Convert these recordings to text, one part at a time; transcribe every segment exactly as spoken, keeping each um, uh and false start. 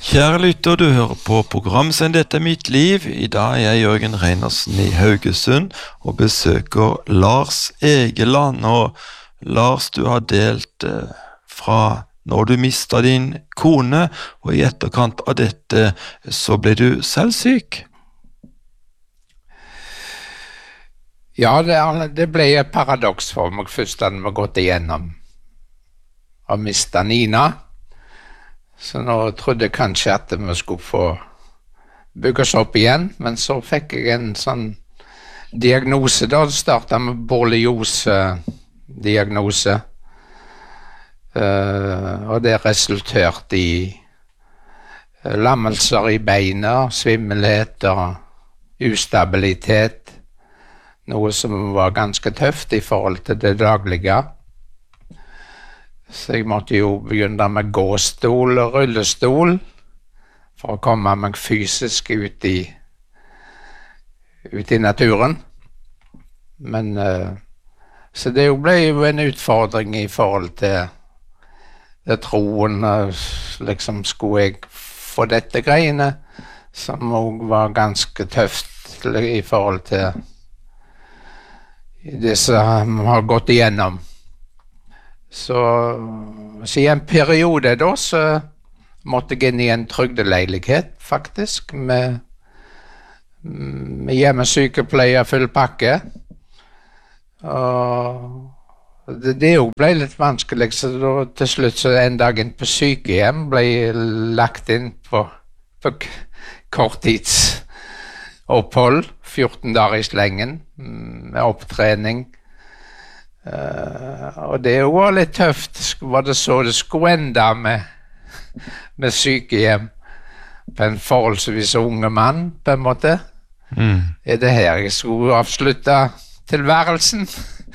Kjære lytter, du hører på programsend Dette er mitt liv. I dag er jeg Jørgen Reinersen i Haugesund og besøker Lars Egeland. Og Lars, du har delt eh, fra når du mistet din kone, og i etterkant av dette så ble du selv syk. Ja, det, det ble et paradoks for meg først da vi gått igjennom og mistet Nina. Så nå trodde jeg kanskje at vi skulle få bygge oss opp igjen, men så fikk jeg en sånn diagnose. Da startet med borreliose-diagnose, uh, og det resulterte i lammelser i beina, svimmelhet og ustabilitet, noe som var ganske tøft i forhold til det daglige. Så jeg måtte jo begynne med gåstol og rullestol for å komme meg fysisk ut i, ut i naturen. Men uh, så det ble jo en utfordring i forhold til det troen, uh, liksom skulle jeg få dette greiene, som også var ganske tøft i forhold til det som har gått igjennom. Så, så i en periode da så måtte jeg inn i en trygdeleilighet faktisk, med, med hjemmesykepleier, full pakke. Og det, det jo ble litt vanskelig, så da, til slutt så en dag inn på sykehjem ble jeg lagt inn på, på korttidsopphold, fjorten dager i slengen, med opptrening. Uh, og det var litt tøft, var det så det skulle enda med, med sykehjem på en forholdsvis unge mann, på en måte. Mm. Er det her jeg skulle avslutte tilværelsen?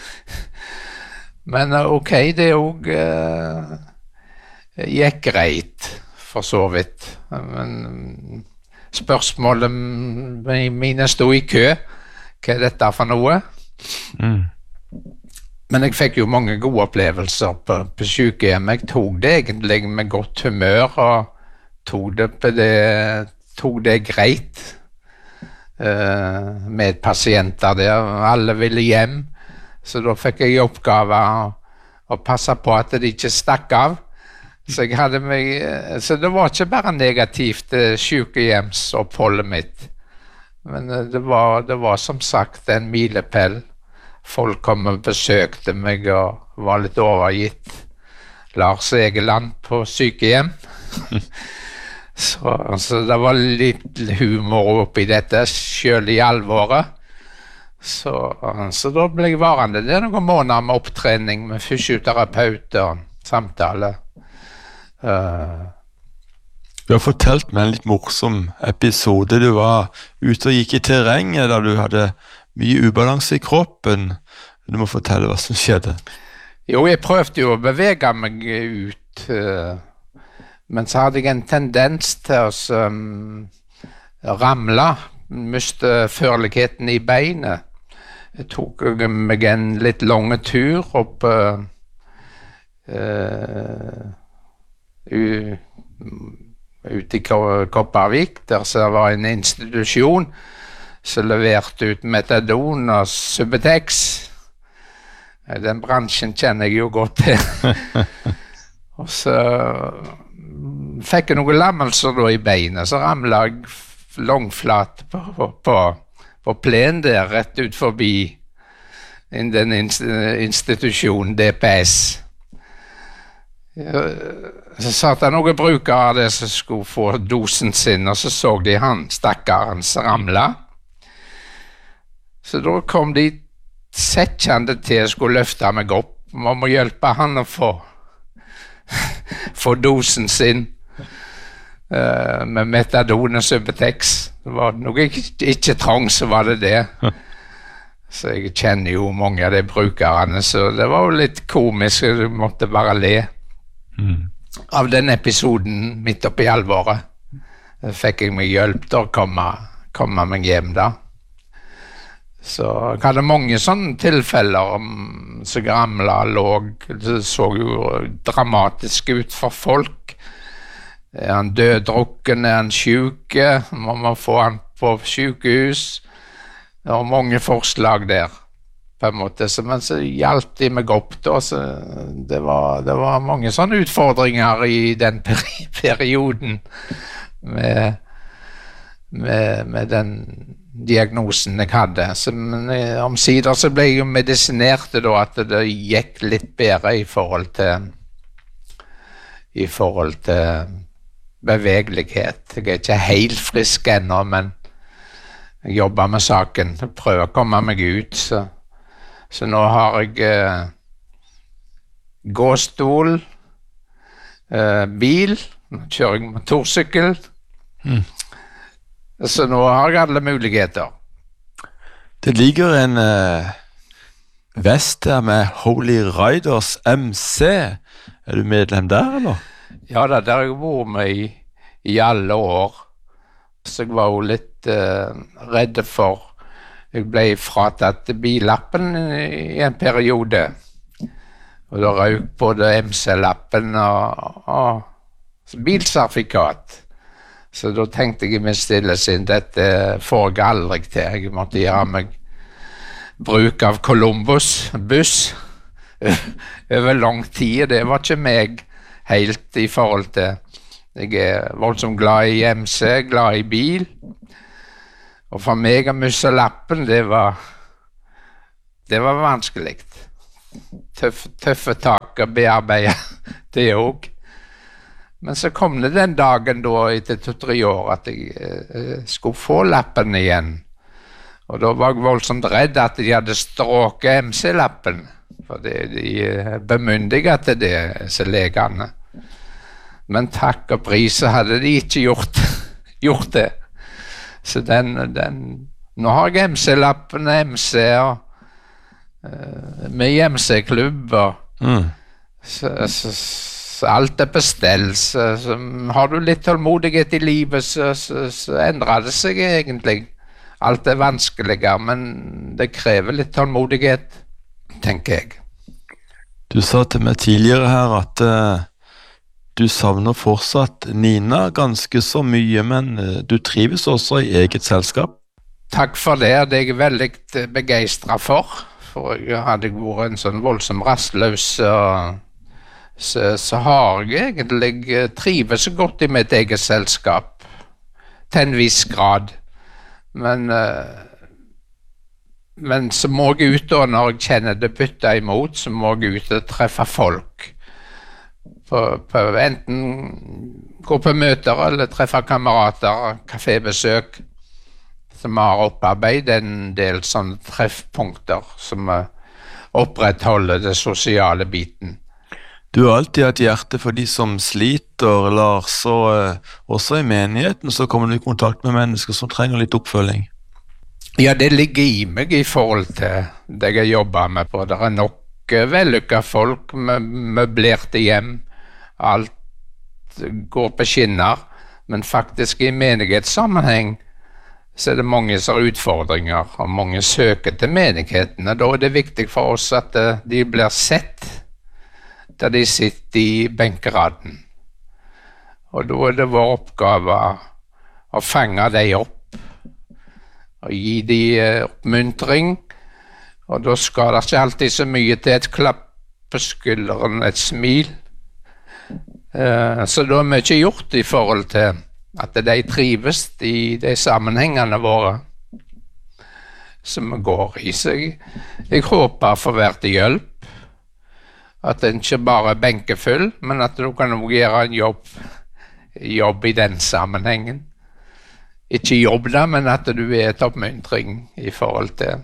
Men uh, ok, det jo uh, gikk greit, for så vidt. Men spørsmålet mine stod i kø. Hva er dette for noe? Mm. Men jeg fikk jo mange gode opplevelser på, på sykehjem. Jeg tok det egentlig med godt humør, og tok det, på det, tok det greit uh, med pasienter der. Alle ville hjem, så da fikk jeg oppgave å, å passe på at de ikke stakk av. Så, jeg hadde meg, så det var ikke bare negativt uh, sykehjemsoppholdet mitt, men uh, det, var, det var som sagt en milepæl. Folk kom og besøkte meg og var litt overgitt. Lars Egeland på sykehjem. så, så det var litt humor oppi dette, selv i alvoret. Så, så da ble jeg varende. Det er noen måneder med opptrening med fysioterapeut og samtale. Uh, Du har fortalt meg en litt morsom episode. Du var ute og gikk i terrenget da du hadde mye ubalanse i kroppen. Du må fortelle hva som skjedde. Jo, jeg prøvde jo å bevege meg ut, uh, men så hadde jeg en tendens til å um, ramle, miste førligheten i beinet. Jeg tok meg en litt lang tur opp uh, uh, ute i Kopervik, der så var en institusjon som leverte ut metadon og Subutex. Den bransjen kjenner jeg jo godt til. Og så fikk jeg noen lammelser da i beinet, så ramlet jeg langflat på, på, på plen der, rett ut forbi den institusjonen D P S. Så satt det noen brukere der som skulle få dosen sin, og så så de han, stakkaren, som ramlet. Så da kom de settjende til å skulle løfte meg opp. Man må hjelpe han å få, få dosen sin uh, med metadon og Subutex. Det var noe ikke, ikke trang, så var det det. Så jeg kjenner jo mange av de brukerne, så det var jo litt komisk, jeg måtte bare le. Mm. Av den episoden midt oppi alvoret. Da fikk jeg meg hjelp til å komme, komme meg hjem da. Så jeg hadde mange sånne tilfeller om så gamle låg, det så jo dramatisk ut for folk. Er han døddrukken, er han syk, må man få han på sykehus. Det var mange forslag der, på en måte, så, men så hjalp de meg opp da, så det var, det var mange sånne utfordringer i den peri perioden med, med, med den diagnosen jeg hadde. Så, men omsider så ble jeg jo medisinert da, at det gikk litt bedre i forhold til i forhold til bevegelighet. Jeg er ikke helt frisk ennå, men jeg jobber med saken, jeg prøver å komme meg ut, så, så nå har jeg eh, gåstol, eh, bil, nå kjører jeg motorsykkel, mm. Så nå har jeg alle muligheter. Det ligger en eh, vest der med Holy Riders M C. Er du medlem der, eller? Ja, det der har jeg vært med i, i alle år. Så jeg var jo litt eh, redd for jeg ble fratatt billappen i en periode. Og da røk både M C-lappen og, og bilsertifikat. Så da tenkte jeg i min stille sinn, dette får jeg aldri til. Jeg måtte gjøre meg bruk av Columbus buss over lang tid. Det var ikke meg helt i forhold til. Jeg er voldsomt glad i M C, glad i bil. Og for meg å miste lappen, det var, det var vanskelig. Tøff, tøffe tak å bearbeide det også. Men så kom det den dagen da, etter to-tre år, at jeg eh, skulle få lappen igjen. Og da var jeg voldsomt redd at de hadde stråket M C-lappen. For det, de bemyndiget til det, disse legene. Men takk og pris så hadde de ikke gjort, gjort det. Så den, den, nå har jeg M C-lappen, M C og uh, med M C-klubb og mm. så, så, så alt er på stell. Så, så har du litt tålmodighet i livet, så, så, så endrer det seg egentlig. Alt er vanskeligere, men det krever litt tålmodighet, tenker jeg. Du sa til meg tidligere her at uh, du savner fortsatt Nina ganske så mye, men uh, du trives også i eget selskap. Takk for det, det er jeg veldig begeistret for. For jeg hadde vært en sånn voldsom rastløs, og så, så har jeg egentlig trives så godt i mitt eget selskap, til en viss grad. Men, uh, men så må jeg ut, og når jeg kjenner det bytter imot, så må jeg ut og treffe folk. På, på, enten gå på møter, eller treffe kamerater, kafébesøk, som har opparbeidet en del sånne treffpunkter, som uh, opprettholder det sosiale biten. Du har alltid hatt hjerte for de som sliter, Lars, og uh, også i menigheten så kommer du i kontakt med mennesker som trenger litt oppfølging. Ja, det ligger i meg i forhold til det jeg jobber med på. Det er nok uh, vellykket folk med møblerte hjem. Alt går på skinner, men faktisk i menighetssammenheng så er det mange som har utfordringer, og mange søker til menighetene. Da er det viktig for oss at uh, de blir sett der de sitter i benkeraden. Og da er det vår oppgave å fange dem opp, og gi dem oppmuntring, og da skal det ikke alltid så mye til et klapp på skulderen, et smil. Så da er mye gjort i forhold til at de trives i de sammenhengene våre som vi går i. Så jeg, jeg håper for å være til hjelp, at det ikke bare er benkefull, men at du kan gjøre en jobb, jobb i den sammenhengen. Ikke jobb da, men at du er et oppmuntring i forhold til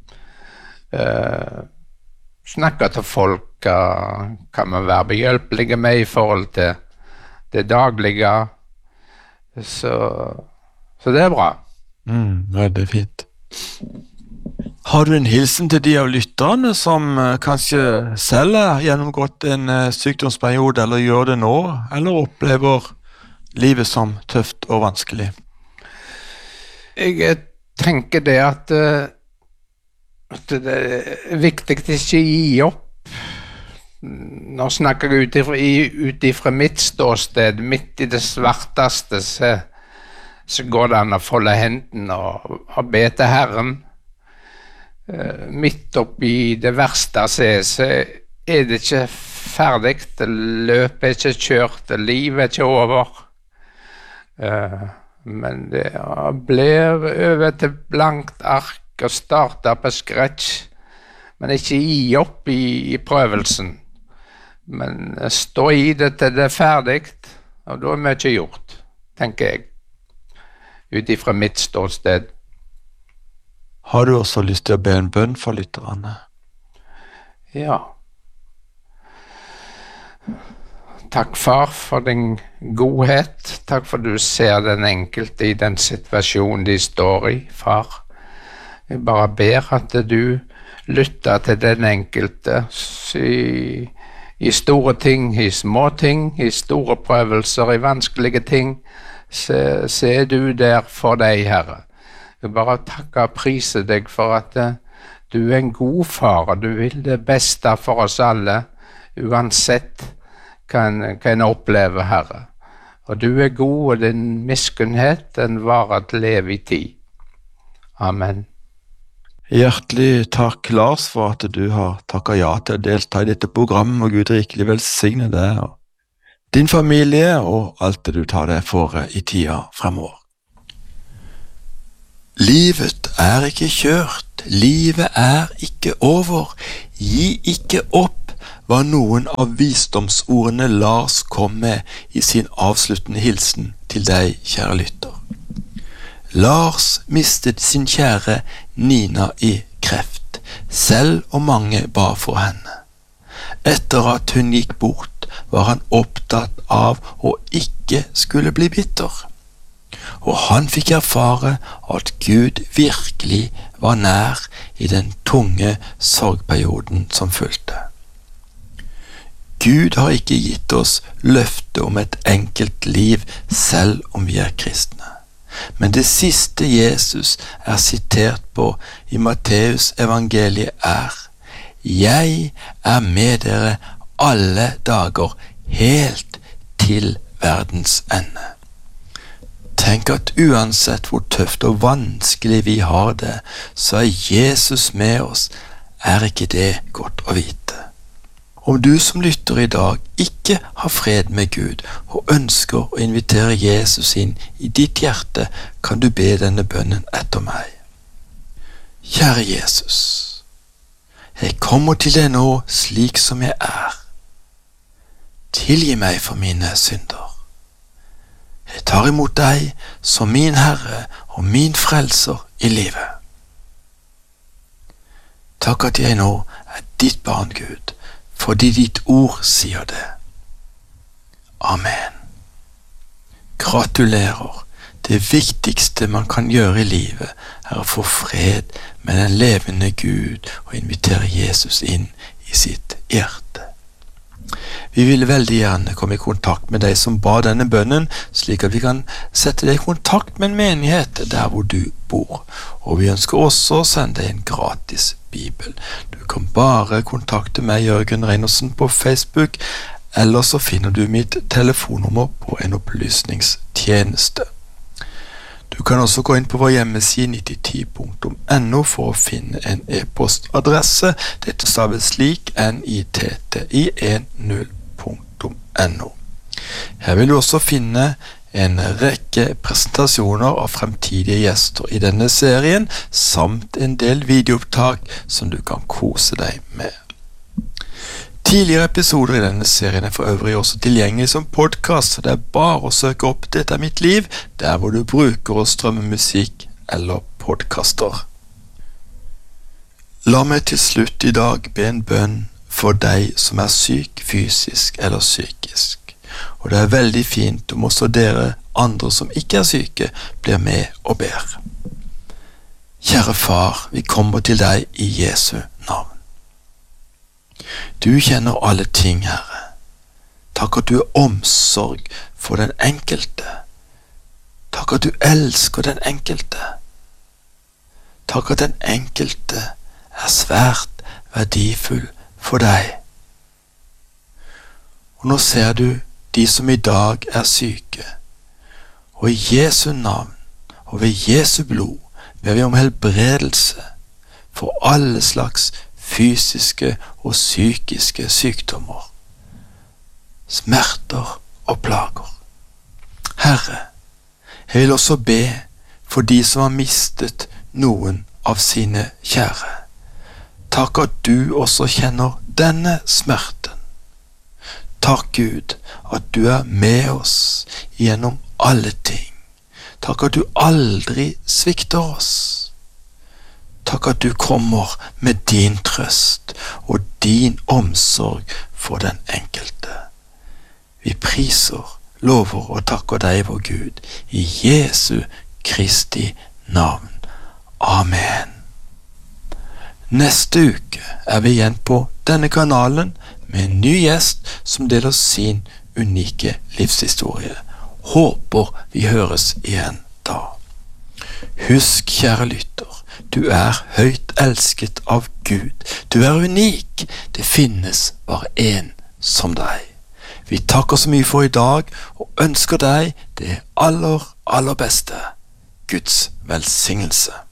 uh, snakke til folk, uh, kan man være behjelpelige med i forhold til det daglige, så, så det er bra. Mm, veldig fint. Har du en hilsen til de av lytterne som uh, kanskje selv har gjennomgått en uh, sykdomsperiode, eller gjør det nå, eller opplever livet som tøft og vanskelig? Jeg tenker det at, uh, at det er viktig å ikke gi opp nå snakker jeg ut ifra, ut ifra mitt ståsted, midt i det svarteste, så, så går det an å folde hendene og, og be til Herren. Uh, midt oppi det verste så er, så er det ikke ferdig, det løpet er ikke kjørt, det livet er ikke over. Uh, men det blir over til blankt ark og starte på scratch, men ikke gi opp i, i prøvelsen. Men stå i det til det er ferdig, og da er mye gjort, tenker jeg, ut ifra mitt ståsted. Har du også lyst til å be en bønn for lytterne? Ja. Takk, far, for din godhet. Takk for du ser den enkelte i den situasjonen de står i, far. Jeg bare ber at du lytter til den enkelte i I store ting, i små ting, i store prøvelser, i vanskelige ting, så, så er du der for deg, Herre. Jeg bare takker og priser deg for at uh, du er en god far, og du vil det beste for oss alle, uansett hva en, hva en opplever, Herre. Og du er god, og din miskunnhet, den varer til evig tid. Amen. Hjertelig takk, Lars, for at du har takket ja til å delta i dette programmet, og Gud rikelig velsigne deg og din familie og alt det du tar deg for i tida fremover. Livet er ikke kjørt, livet er ikke over, gi ikke opp, var noen av visdomsordene Lars kom med i sin avsluttende hilsen til deg, kjære lytter. Lars mistet sin kjære Nina i kreft, selv om mange ba for henne. Etter at hun gikk bort, var han opptatt av å ikke skulle bli bitter. Og han fikk erfare at Gud virkelig var nær i den tunge sorgperioden som fulgte. Gud har ikke gitt oss løfte om et enkelt liv selv om vi er kristne. Men det siste Jesus er sitert på i Matteus evangeliet er: Jeg er med dere alle dager, helt til verdens ende. Tenk at uansett hvor tøft og vanskelig vi har det, så er Jesus med oss. Er ikke det godt å vite? Om du som lytter i dag ikke har fred med Gud og ønsker å invitere Jesus inn i ditt hjerte, kan du be denne bønnen etter meg. Kjære Jesus, jeg kommer til deg nå slik som jeg er. Tilgi meg for mine synder. Jeg tar imot deg som min Herre og min frelser i livet. Takk at jeg nå er ditt barn, Gud, fordi ditt ord sier det. Amen. Gratulerer. Det viktigste man kan gjøre i livet er å få fred med den levende Gud og invitere Jesus inn i sitt hjerte. Vi vil veldig gjerne komme i kontakt med deg som ba denne bønnen, slik at vi kan sette deg i kontakt med en menighet der hvor du bor. Og vi ønsker også å sende deg en gratis Bibel. Du kan bare kontakte meg, Jørgen Reinersen, på Facebook, eller så finner du mitt telefonnummer på en opplysningstjeneste. Du kan også gå inn på vår hjemmeside nittiti punktum no for å finne en e-postadresse. Dette staves slik N I T T I ten punktum no. Her vil du også finne en rekke presentasjoner av fremtidige gjester i denne serien, samt en del videoopptak som du kan kose deg med. Tidligere episoder i denne serien er for øvrig også tilgjengelig som podcast, så det er bare å søke opp Dette er mitt liv, der hvor du bruker å strømme musikk eller podcaster. La meg til slutt i dag be en bønn for deg som er syk fysisk eller psykisk. Og det er veldig fint om også dere andre som ikke er syke blir med og ber. Kjære far, vi kommer til deg i Jesu navn. Du kjenner alle ting, Herre. Takk at du er omsorg for den enkelte. Takk at du elsker den enkelte. Takk at den enkelte er svært verdifull for deg. Og nå ser du de som i dag er syke. Og i Jesu navn og ved Jesu blod ber vi om helbredelse for alle slags fysiske og psykiske sykdommer, smerter og plager. Herre, jeg vil også be for de som har mistet noen av sine kjære. Takk at du også kjenner denne smerten. Takk Gud at du er med oss gjennom alle ting. Takk at du aldri svikter oss. Takk at du kommer med din trøst og din omsorg for den enkelte. Vi priser, lover og takker deg, vår Gud, i Jesu Kristi navn. Amen. Neste uke er vi igjen på denne kanalen med en ny gjest som deler sin unike livshistorie. Håper vi høres igjen da. Husk, kjære lytter, du er høyt elsket av Gud. Du er unik. Det finnes bare en som deg. Vi takker så mye for i dag og ønsker deg det aller, aller beste. Guds velsignelse.